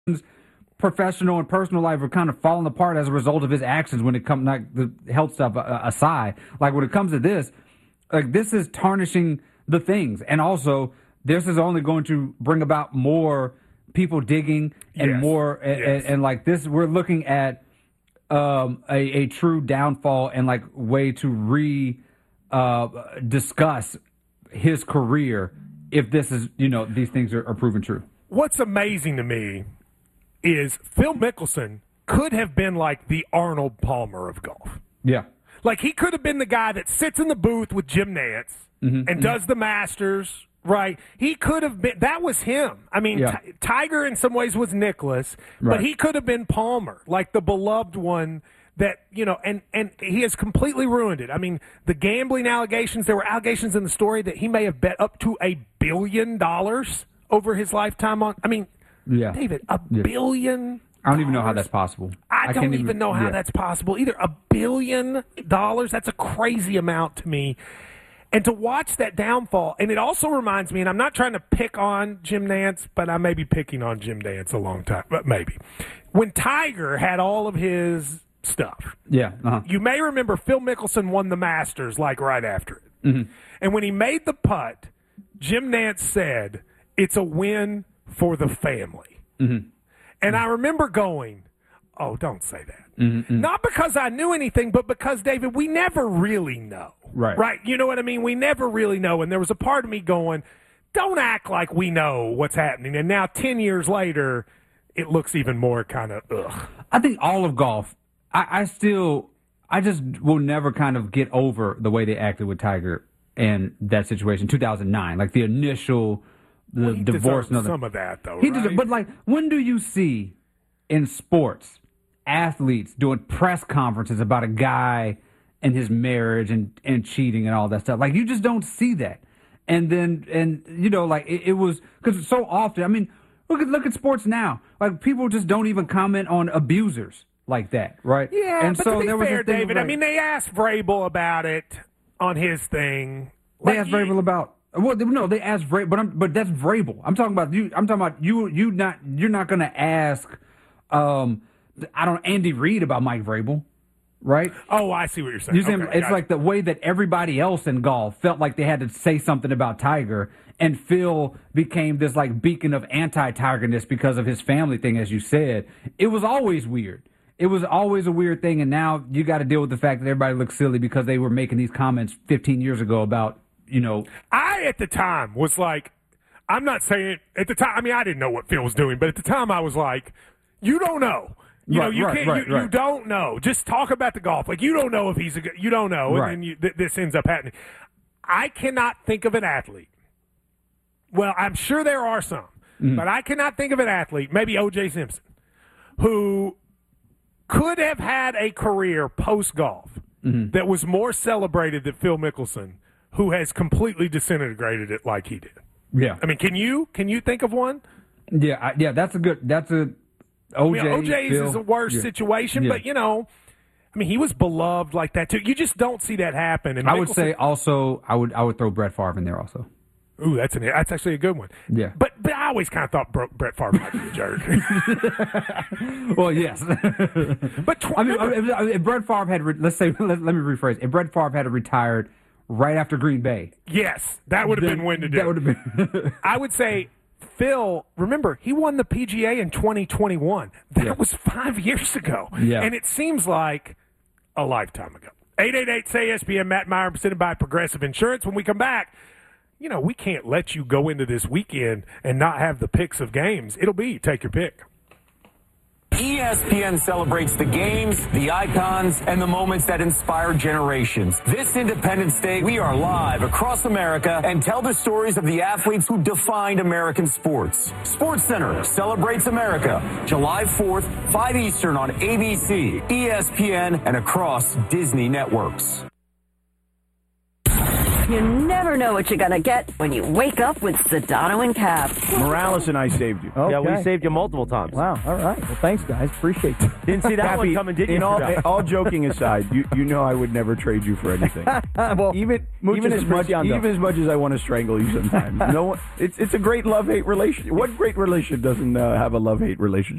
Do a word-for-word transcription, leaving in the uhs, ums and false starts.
professional and personal life are kind of falling apart as a result of his actions when it comes, like the health stuff aside. Like when it comes to this, like this is tarnishing the things. And also, this is only going to bring about more people digging and yes. more, yes. and, and like this, we're looking at um, a, a true downfall and like way to re uh, discuss his career if this is, you know, these things are, are proven true. What's amazing to me is Phil Mickelson could have been like the Arnold Palmer of golf. Yeah. Like he could have been the guy that sits in the booth with Jim Nantz mm-hmm, and mm-hmm. does the Masters, right? He could have been, that was him. I mean, yeah. T- Tiger in some ways was Nicklaus, right. but he could have been Palmer, like the beloved one that, you know, and, and he has completely ruined it. I mean, the gambling allegations, there were allegations in the story that he may have bet up to a billion dollars over his lifetime on, I mean, yeah. David, a yeah. billion I don't even know how that's possible. I, I don't can't even, even know how yeah. that's possible either. A billion dollars, that's a crazy amount to me. And to watch that downfall, and it also reminds me, and I'm not trying to pick on Jim Nantz, but I may be picking on Jim Nantz a long time, but maybe. When Tiger had all of his stuff, yeah, uh-huh. you may remember Phil Mickelson won the Masters like right after it. Mm-hmm. And when he made the putt, Jim Nantz said, it's a win for the family. Mm-hmm. And I remember going, oh, don't say that. Mm-hmm. Not because I knew anything, but because, David, we never really know. Right. Right? You know what I mean? We never really know. And there was a part of me going, don't act like we know what's happening. And now, ten years later, it looks even more kind of ugh. I think all of golf, I, I still, I just will never kind of get over the way they acted with Tiger and that situation, two thousand nine. Like the initial... The well, he divorce, deserves some of that, though. He right? deserves, but like, when do you see in sports athletes doing press conferences about a guy and his marriage and, and cheating and all that stuff? Like, you just don't see that. And then, and you know, like it, it was because so often. I mean, look at look at sports now. Like, people just don't even comment on abusers like that, right? Yeah, and but so to be there was fair, a thing David, like, I mean, they asked Vrabel about it on his thing. They like, asked Vrabel about. Well, no, they asked Vrabel, but I'm, but that's Vrabel. I'm talking about you. I'm talking about you. You not. You're not going to ask. Um, I don't. Andy Reid about Mike Vrabel, right? Oh, I see what you're saying. You see, okay, it's like the way that everybody else in golf felt like they had to say something about Tiger, and Phil became this like beacon of anti-Tigerness because of his family thing, as you said. It was always weird. It was always a weird thing, and now you got to deal with the fact that everybody looks silly because they were making these comments fifteen years ago about. You know, I at the time was like, I'm not saying at the time. I mean, I didn't know what Phil was doing, but at the time I was like, you don't know. You right, know, you right, can't. Right, you, right. you don't know. Just talk about the golf. Like you don't know if he's a good. You don't know, right. and then you, th- this ends up happening. I cannot think of an athlete. Well, I'm sure there are some, mm-hmm. but I cannot think of an athlete. Maybe O J Simpson, who could have had a career post golf mm-hmm. that was more celebrated than Phil Mickelson, who has completely disintegrated it like he did. Yeah. I mean, can you can you think of one? Yeah, I, yeah, that's a good, that's a, O J. I mean, O J's Phil, is a worse yeah. situation, yeah. but, you know, I mean, he was beloved like that, too. You just don't see that happen. And I Mickelson, would say also, I would I would throw Brett Favre in there also. Ooh, that's an that's actually a good one. Yeah. But but I always kind of thought Bro- Brett Favre might be a jerk. Well, yes. But tw- I mean, if, if Brett Favre had, re- let's say, let, let me rephrase. If Brett Favre had retired right after Green Bay. Yes, that would have been when to do. That would have been. I would say Phil, remember, he won the P G A in twenty twenty-one. That yeah. was five years ago. Yeah. And it seems like a lifetime ago. eight eight eight, S A Y, S P N, Matt Meyer, presented by Progressive Insurance. When we come back, you know, we can't let you go into this weekend and not have the picks of games. It'll be take your pick. E S P N celebrates the games, the icons, and the moments that inspire generations. This Independence Day, we are live across America and tell the stories of the athletes who defined American sports. Sports Center celebrates America, July fourth, five Eastern on A B C, E S P N, and across Disney networks. You never know what you're going to get when you wake up with Sedano and Cap. Morales and I saved you. Okay. Yeah, we saved you multiple times. Wow. All right. Well, thanks, guys. Appreciate it. Didn't see that Cappy, one coming, did you? In all, all joking aside, you, you know I would never trade you for anything. Well, even even as much even as much as I want to strangle you sometimes. No, one, it's it's a great love hate relationship. What great relationship doesn't uh, have a love hate relationship?